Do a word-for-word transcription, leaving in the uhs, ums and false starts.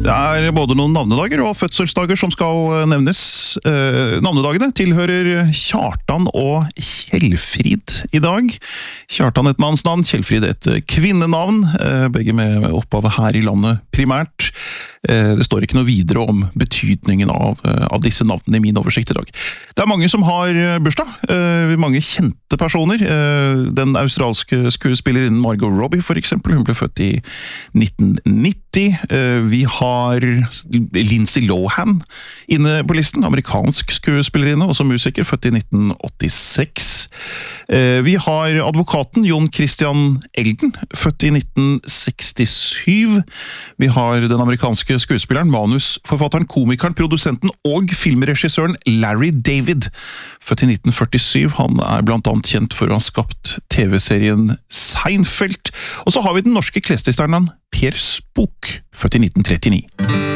Det er både noen navnedager og fødselsdager som skal nevnes. Eh, navnedagene tilhører Kjartan og Kjellfrid i dag. Kjartan et mannsnavn, Kjellfrid et kvinnenavn, eh, begge med opphavet her i landet primært. Eh, det står ikke noe videre om betydningen av, eh, av disse navnene i min oversikt i dag. Det er mange som har bursdag, eh, mange kjente personer. Eh, den australske skuespillerinnen Margot Robbie for eksempel, hun ble født i nitten nitti. Eh, vi har har Lindsay Lohan inne på listen, amerikansk skuespillerinne, også musiker, født i nitten åttiseks. Vi har advokaten Jon Christian Elden, født i nitten sekstisju. Vi har den amerikanske skuespilleren, manusforfatteren, komikeren, produsenten og filmregissøren Larry David, født i nitten førtisju. Han er blant annet kjent for å ha skapt T V-serien Seinfeld. Og så har vi den norske klesdesigneren Per Spook, født i nitten trettini.